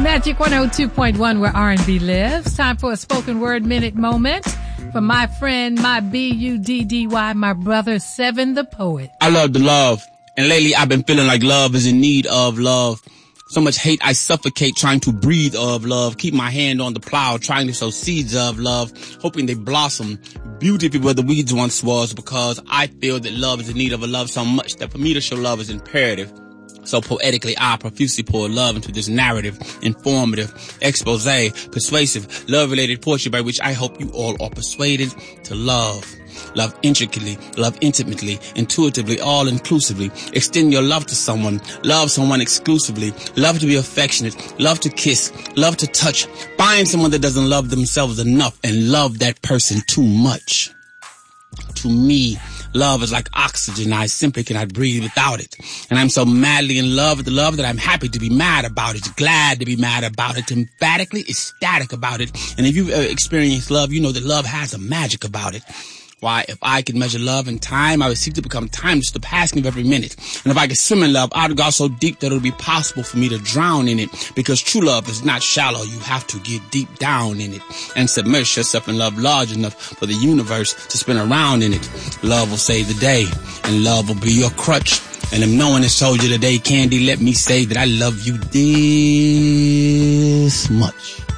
Magic 102.1 where R&B lives. Time for a spoken word minute moment from my friend, my B-U-D-D-Y, my brother, Seven the Poet. I love the love. And lately I've been feeling like love is in need of love. So much hate I suffocate trying to breathe of love. Keep my hand on the plow trying to sow seeds of love. Hoping they blossom beautifully where the weeds once was. Because I feel that love is in need of a love so much that for me to show love is imperative. So poetically, I profusely pour love into this narrative, informative, expose, persuasive, love-related poetry by which I hope you all are persuaded to love. Love intricately, love intimately, intuitively, all-inclusively. Extend your love to someone. Love someone exclusively. Love to be affectionate. Love to kiss. Love to touch. Find someone that doesn't love themselves enough and love that person too much. To me, love is like oxygen. I simply cannot breathe without it. And I'm so madly in love with the love that I'm happy to be mad about it, glad to be mad about it, emphatically ecstatic about it. And if you've ever experienced love, you know that love has a magic about it. Why, if I could measure love in time, I would seek to become timeless, the passing of every minute. And if I could swim in love, I'd go so deep that it would be possible for me to drown in it. Because true love is not shallow. You have to get deep down in it and submerge yourself in love large enough for the universe to spin around in it. Love will save the day, and love will be your crutch. And if no one has told you today, Candy, let me say that I love you this much.